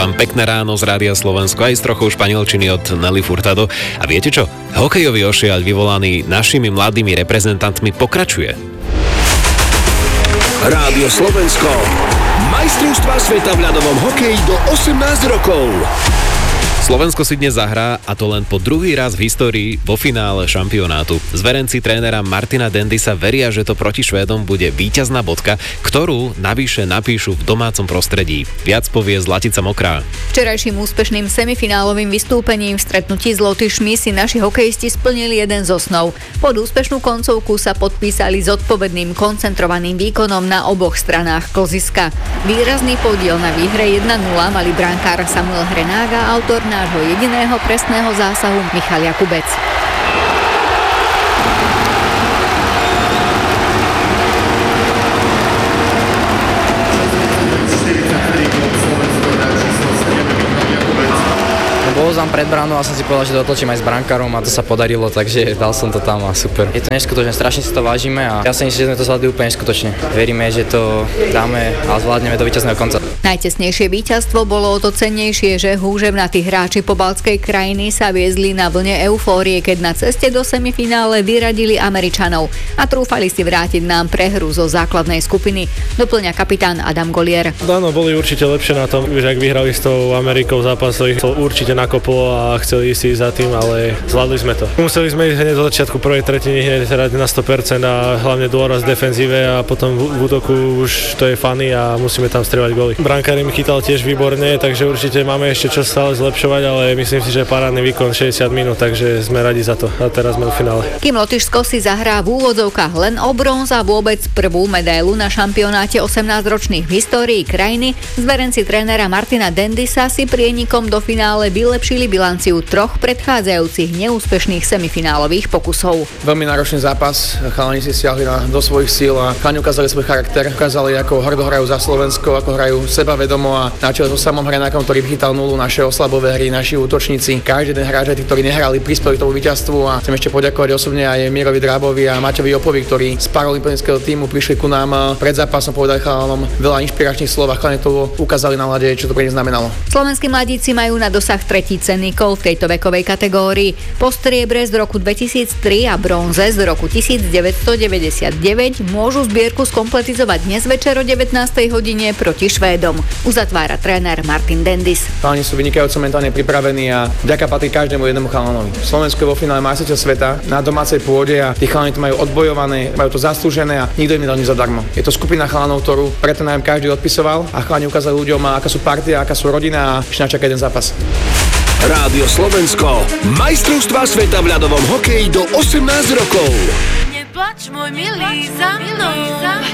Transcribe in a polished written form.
vám pekné ráno z Rádia Slovensko aj s trochou španielčiny od Nelly Furtado. A viete čo? Hokejový ošiaľ vyvolaný našimi mladými reprezentantmi pokračuje. Rádio Slovensko. Majstrovstvá sveta v ľadovom hokeji do 18 rokov. Slovensko si dnes zahrá, a to len po druhý raz v histórii vo finále šampionátu. Zverenci trénera Martina Dendisa veria, že to proti Švédom bude víťazná bodka, ktorú navyše napíšu v domácom prostredí. Viac povie Zlatica Mokrá. Včerajším úspešným semifinálovým vystúpením v stretnutí s Lotyšmi si naši hokejisti splnili jeden zo snov. Pod úspešnú koncovku sa podpísali s odpovedným koncentrovaným výkonom na oboch stranách klziska. Výrazný podiel na výhre 1-0 mali brankár Samuel Hrenága, autor nášho jediného presného zásahu Michal Jakubec. Bol som pred bránou a som si povedal, že to otočím aj s brankárom a to sa podarilo, takže dal som to tam a super. Je to neskutočné, strašne si to vážime a ja si myslím, že sme to zvládli úplne neskutočne. Veríme, že to dáme a zvládneme do víťazného konca. Najtesnejšie víťazstvo bolo o to cennejšie, že húževnatí hráči pobaltskej krajiny sa viezli na vlne eufórie, keď na ceste do semifinále vyradili Američanov a trúfali si vrátiť nám prehru zo základnej skupiny, doplňa kapitán Adam Golier. Áno, boli určite lepšie na tom, že ak vyhrali s tou Amerikou zápas, to ich to určite nakoplo a chceli ísť za tým, ale zvládli sme to. Museli sme ísť hneď od začiatku prvej tretiny hneď hrať na 100% a hlavne dôraz v defenzíve a potom v útoku už to je funny a musíme tam strieľať góly. Brankár im chytal tiež výborne, takže určite máme ešte čo stále zlepšovať, ale myslím si, že parádny výkon 60 minút, takže sme radi za to a teraz sme v finále. Kým Lotyšsko si zahrá v úvodzovkách len o bronz a vôbec prvú medailu na šampionáte 18-ročných v histórii krajiny, zverenci trénera Martina Dendisa si prienikom do finále vylepšili bilanciu troch predchádzajúcich neúspešných semifinálových pokusov. Veľmi náročný zápas, chalani si siahli do svojich síl a chalani ukázali svoj charakter, ukázali, ako hrdo hrajú za Slovensko, ako hrajú sebavedomo a na čele so Samom Hrenákom, ktorý chytal nulu, naše oslabové hry, naši útočníci. Každý ten hráč, tí, ktorí nehrali, prispeli k tomu víťazstvu a chcem ešte poďakovať osobne aj Mirovi Drábovi a Maťovi Opovi, ktorí z paralympijského tímu prišli ku nám pred zápasom, povedali chalanom veľa inšpiračných slov a chalani to ukázali na ľade, čo to pre nich znamenalo. Slovenskí mladíci majú na dosah tretí cenníkov v tejto vekovej kategórii. Po striebre z roku 2003 a bronze z roku 1999 môžu zbierku skompletizovať dnes večer o 19. hodine proti Švédom. Uzatvára tréner Martin Dendis. Chalani sú vynikajúco mentálne pripravení a vďaka patrí každému jednému chalanovi. Slovensko je vo finále majstrovstiev sveta na domácej pôde a tí chalani to majú odbojované, majú to zaslúžené a nikto im nedal nič zadarmo. Je to skupina chalanov, ktorú preto nám každý odpisoval a chalani ukázali ľuďom, aká sú partia, aká sú rodina a ešte nás čaká jeden zápas. Rádio Slovensko. Majstrovstvá sveta v ľadovom hokeji do 18 rokov. Neplač, môj milý, za mnou.